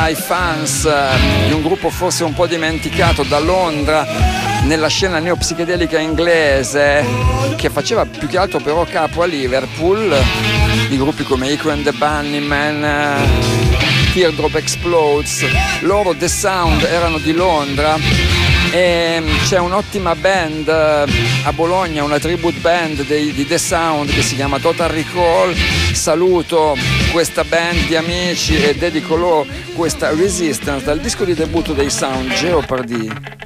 ai fans di un gruppo forse un po' dimenticato da Londra nella scena neopsichedelica inglese, che faceva più che altro però capo a Liverpool, di gruppi come Echo and the Bunnymen, Teardrop Explodes. Loro, The Sound, erano di Londra, e c'è un'ottima band a Bologna, una tribute band di The Sound che si chiama Total Recall. Saluto questa band di amici e dedico loro questa Resistance dal disco di debutto dei Sound, Jeopardy.